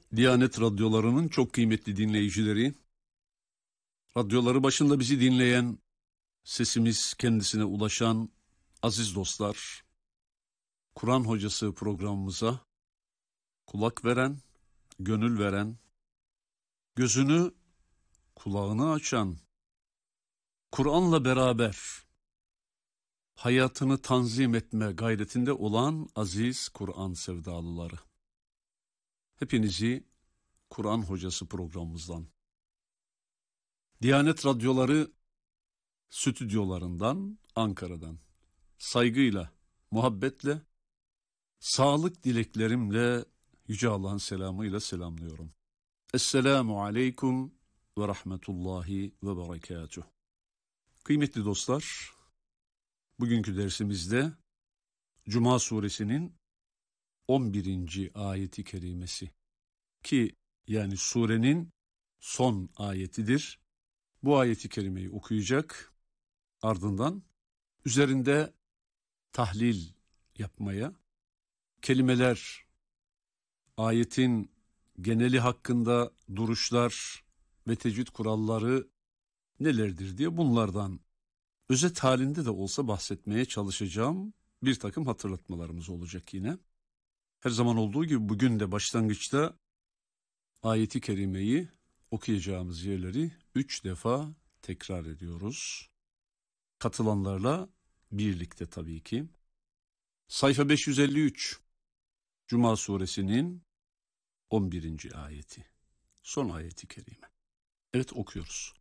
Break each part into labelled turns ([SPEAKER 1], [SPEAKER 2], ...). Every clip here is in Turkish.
[SPEAKER 1] Diyanet radyolarının çok kıymetli dinleyicileri, radyoları başında bizi dinleyen, sesimiz kendisine ulaşan aziz dostlar, Kur'an Hocası programımıza kulak veren, gönül veren, gözünü, kulağını açan, Kur'an'la beraber hayatını tanzim etme gayretinde olan aziz Kur'an sevdalıları. Hepinizi Kur'an Hocası programımızdan, Diyanet Radyoları stüdyolarından, Ankara'dan saygıyla, muhabbetle, sağlık dileklerimle, Yüce Allah'ın selamıyla selamlıyorum. Esselamu aleyküm ve rahmetullahi ve berekatuhu. Kıymetli dostlar, bugünkü dersimizde Cuma suresinin 11. ayeti kerimesi ki yani surenin son ayetidir. Bu ayeti kerimeyi okuyacak, ardından üzerinde tahlil yapmaya, kelimeler, ayetin geneli hakkında duruşlar ve tecvid kuralları nelerdir diye bunlardan özet halinde de olsa bahsetmeye çalışacağım. Bir takım hatırlatmalarımız olacak yine. Her zaman olduğu gibi bugün de başlangıçta ayeti kerimeyi okuyacağımız yerleri 3 defa tekrar ediyoruz. Katılanlarla birlikte tabii ki. Sayfa 553, Cuma suresinin 11. ayeti. Son ayeti kerime. Evet, okuyoruz.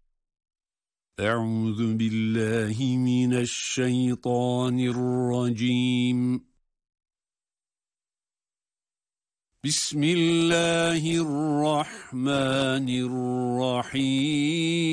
[SPEAKER 1] Euzu billahi mineşşeytanirracim. Bismillahirrahmanirrahim.